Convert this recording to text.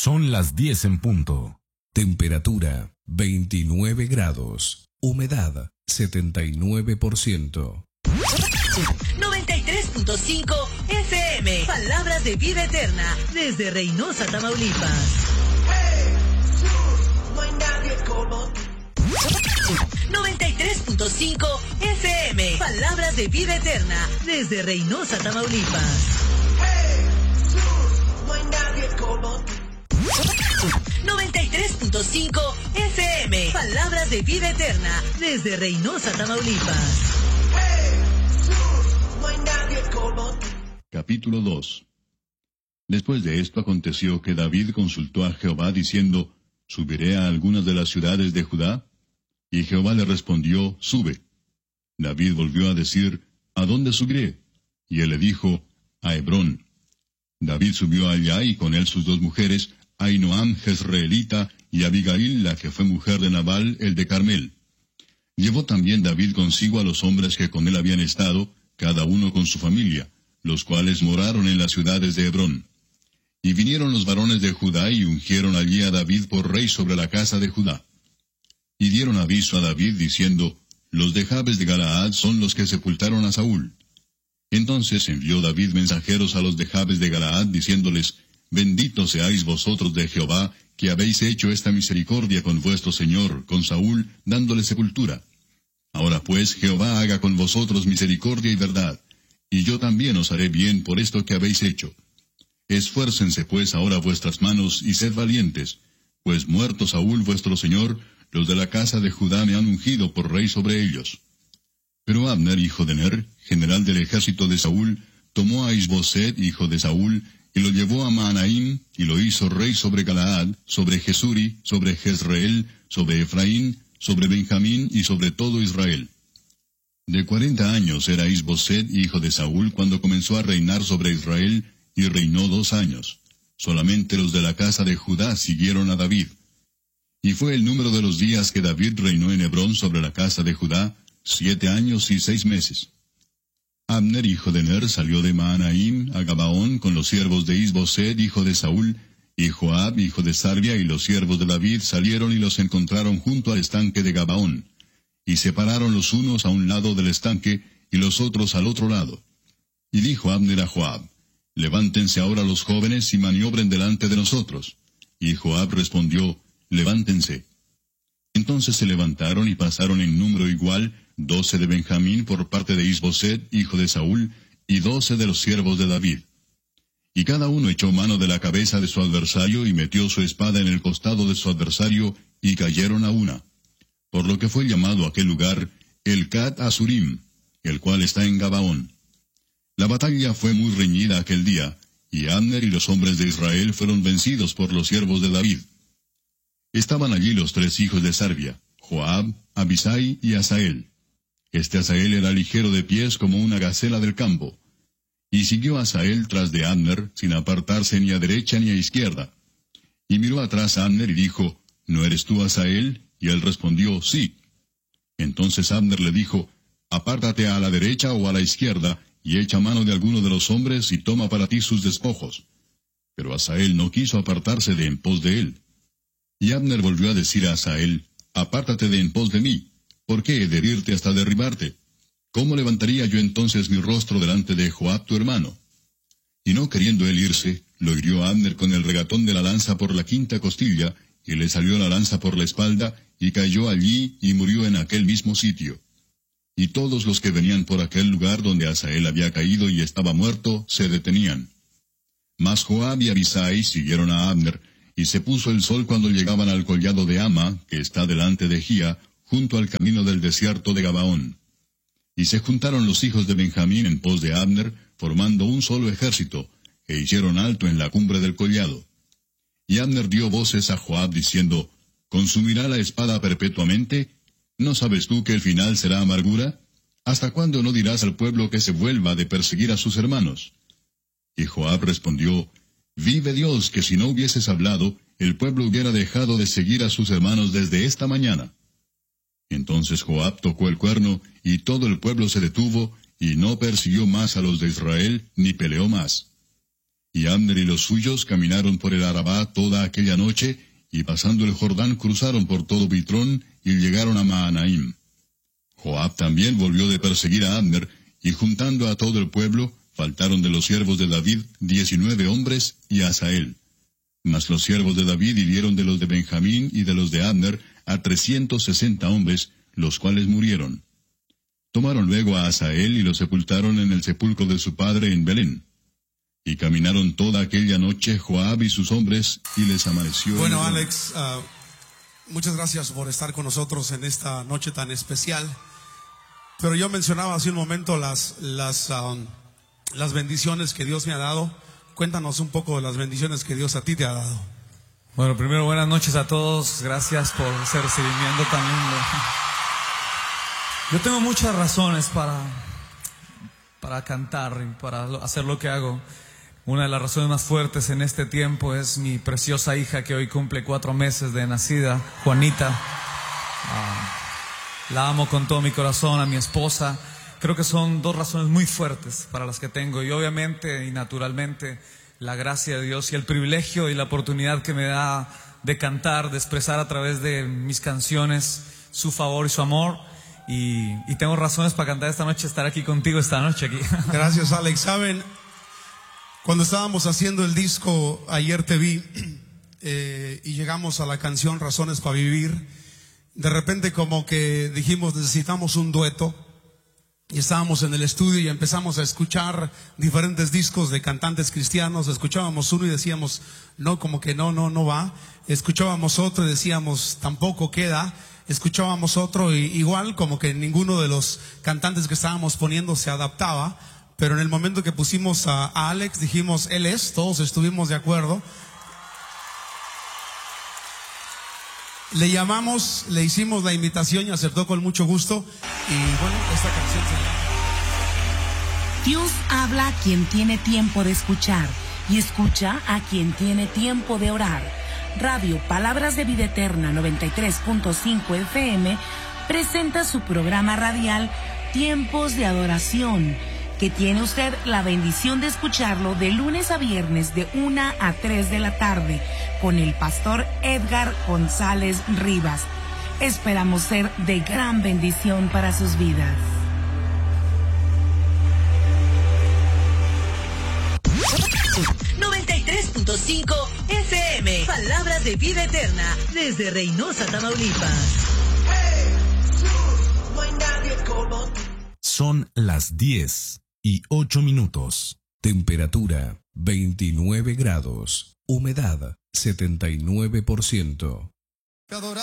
Son las 10 en punto. Temperatura 29 grados. Humedad 79%. 93.5 FM. Palabras de vida eterna. Desde Reynosa, Tamaulipas. 93.5 FM. Palabras de vida eterna. Desde Reynosa, Tamaulipas. 93.5 FM. Palabras de vida eterna. Desde Reynosa, Tamaulipas. Capítulo 2. Después de esto aconteció que David consultó a Jehová diciendo, ¿subiré a algunas de las ciudades de Judá? Y Jehová le respondió, sube. David volvió a decir, ¿a dónde subiré? Y él le dijo, a Hebrón. David subió allá y con él sus dos mujeres, Ahinoam jezreelita y Abigail, la que fue mujer de Nabal, el de Carmel. Llevó también David consigo a los hombres que con él habían estado, cada uno con su familia, los cuales moraron en las ciudades de Hebrón. Y vinieron los varones de Judá y ungieron allí a David por rey sobre la casa de Judá. Y dieron aviso a David diciendo, los de Jabes de Galaad son los que sepultaron a Saúl. Entonces envió David mensajeros a los de Jabes de Galaad diciéndoles, benditos seáis vosotros de Jehová, que habéis hecho esta misericordia con vuestro señor, con Saúl, dándole sepultura. Ahora pues Jehová haga con vosotros misericordia y verdad, y yo también os haré bien por esto que habéis hecho. Esfuércense pues ahora vuestras manos y sed valientes, pues muerto Saúl vuestro señor, los de la casa de Judá me han ungido por rey sobre ellos. Pero Abner, hijo de Ner, general del ejército de Saúl, tomó a Isboset, hijo de Saúl, y lo llevó a Mahanaim, y lo hizo rey sobre Galaad, sobre Jesuri, sobre Jezreel, sobre Efraín, sobre Benjamín y sobre todo Israel. De 40 años era Isboset, hijo de Saúl, cuando comenzó a reinar sobre Israel, y reinó 2 años. Solamente los de la casa de Judá siguieron a David. Y fue el número de los días que David reinó en Hebrón sobre la casa de Judá, 7 años y 6 meses. Abner, hijo de Ner, salió de Mahanaim a Gabaón con los siervos de Isboset, hijo de Saúl, y Joab, hijo de Sarvia, y los siervos de David salieron y los encontraron junto al estanque de Gabaón. Y separaron los unos a un lado del estanque, y los otros al otro lado. Y dijo Abner a Joab, levántense ahora los jóvenes y maniobren delante de nosotros. Y Joab respondió, levántense. Entonces se levantaron y pasaron en número igual, 12 de Benjamín por parte de Isboset, hijo de Saúl, y 12 de los siervos de David. Y cada uno echó mano de la cabeza de su adversario y metió su espada en el costado de su adversario, y cayeron a una. Por lo que fue llamado aquel lugar el Cat Asurim, el cual está en Gabaón. La batalla fue muy reñida aquel día, y Abner y los hombres de Israel fueron vencidos por los siervos de David. Estaban allí los 3 hijos de Sarvia, Joab, Abisai y Asael. Este Asael era ligero de pies como una gacela del campo. Y siguió Asael tras de Abner, sin apartarse ni a derecha ni a izquierda. Y miró atrás a Abner y dijo, ¿no eres tú Asael? Y él respondió, sí. Entonces Abner le dijo, apártate a la derecha o a la izquierda, y echa mano de alguno de los hombres y toma para ti sus despojos. Pero Asael no quiso apartarse de en pos de él. Y Abner volvió a decir a Asael, apártate de en pos de mí, ¿por qué he de herirte hasta derribarte? ¿Cómo levantaría yo entonces mi rostro delante de Joab tu hermano? Y no queriendo él irse, lo hirió a Abner con el regatón de la lanza por la 5ª costilla, y le salió la lanza por la espalda, y cayó allí y murió en aquel mismo sitio. Y todos los que venían por aquel lugar donde Asael había caído y estaba muerto, se detenían. Mas Joab y Abisai siguieron a Abner, y se puso el sol cuando llegaban al collado de Ama, que está delante de Gía, junto al camino del desierto de Gabaón. Y se juntaron los hijos de Benjamín en pos de Abner, formando un solo ejército, e hicieron alto en la cumbre del collado. Y Abner dio voces a Joab diciendo, ¿consumirá la espada perpetuamente? ¿No sabes tú que el final será amargura? ¿Hasta cuándo no dirás al pueblo que se vuelva de perseguir a sus hermanos? Y Joab respondió, vive Dios que si no hubieses hablado, el pueblo hubiera dejado de seguir a sus hermanos desde esta mañana. Entonces Joab tocó el cuerno, y todo el pueblo se detuvo, y no persiguió más a los de Israel, ni peleó más. Y Abner y los suyos caminaron por el Arabá toda aquella noche, y pasando el Jordán cruzaron por todo Bitrón, y llegaron a Mahanaim. Joab también volvió de perseguir a Abner, y juntando a todo el pueblo, faltaron de los siervos de David 19 hombres y Asael. Mas los siervos de David hirieron de los de Benjamín y de los de Abner a 360 hombres, los cuales murieron. Tomaron luego a Asael y lo sepultaron en el sepulcro de su padre en Belén. Y caminaron toda aquella noche Joab y sus hombres, y les amaneció. Bueno, Alex, muchas gracias por estar con nosotros en esta noche tan especial. Pero yo mencionaba hace un momento las bendiciones que Dios me ha dado. Cuéntanos un poco de las bendiciones que Dios a ti te ha dado. Bueno, primero buenas noches a todos. Gracias por ese recibimiento tan lindo. Yo tengo muchas razones para cantar y para hacer lo que hago. Una de las razones más fuertes en este tiempo es mi preciosa hija que hoy cumple 4 meses de nacida, Juanita. La amo con todo mi corazón, a mi esposa. Creo que son 2 razones muy fuertes para las que tengo. Y obviamente y naturalmente la gracia de Dios y el privilegio y la oportunidad que me da de cantar, de expresar a través de mis canciones su favor y su amor. Y tengo razones para cantar esta noche, estar aquí contigo esta noche aquí. Gracias, Alex. Saben, cuando estábamos haciendo el disco, ayer te vi y llegamos a la canción Razones para Vivir. De repente como que dijimos, necesitamos un dueto. Y estábamos en el estudio y empezamos a escuchar diferentes discos de cantantes cristianos. Escuchábamos uno y decíamos, no, como que no va. Escuchábamos otro y decíamos, tampoco queda. Escuchábamos otro y igual como que ninguno de los cantantes que estábamos poniendo se adaptaba. Pero en el momento que pusimos a Alex, dijimos, él es, todos estuvimos de acuerdo. Le llamamos, le hicimos la invitación y aceptó con mucho gusto. Y bueno, esta canción se llama Dios habla a quien tiene tiempo de escuchar y escucha a quien tiene tiempo de orar. Radio Palabras de Vida Eterna 93.5 FM presenta su programa radial Tiempos de Adoración, que tiene usted la bendición de escucharlo de lunes a viernes de 1 a 3 de la tarde con el pastor Edgar González Rivas. Esperamos ser de gran bendición para sus vidas. FM, Palabras de Vida Eterna, desde Reynosa, Tamaulipas. Son las 10:08. Temperatura 29 grados. Humedad 79%.